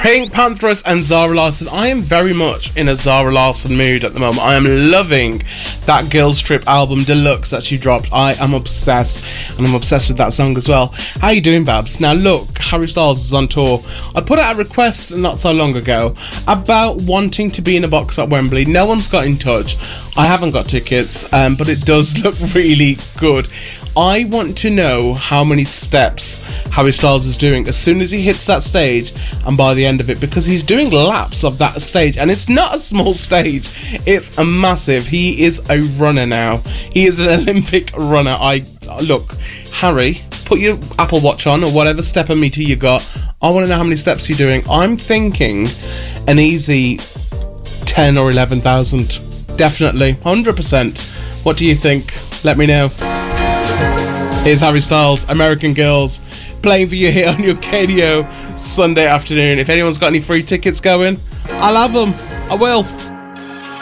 Pink Pantheress and Zara Larsson. I am very much in a Zara Larsson mood at the moment. I am loving that Girls Trip album deluxe that she dropped. I am obsessed, and I'm obsessed with that song as well. How you doing, Babs? Now look, Harry Styles is on tour. I put out a request not so long ago about wanting to be in a box at Wembley. No one's got in touch. I haven't got tickets, but it does look really good. I want to know how many steps Harry Styles is doing as soon as he hits that stage and by the end of it, because he's doing laps of that stage, and it's not a small stage, it's a massive. He is a runner now. He is an Olympic runner. Look, Harry, put your Apple Watch on or whatever step-o-meter you got. I want to know how many steps you're doing. I'm thinking an easy 10 or 11,000. Definitely, 100%. What do you think? Let me know. Here's Harry Styles, American Girls, playing for you here on your KDO Sunday afternoon. If anyone's got any free tickets going, I'll have them. I will.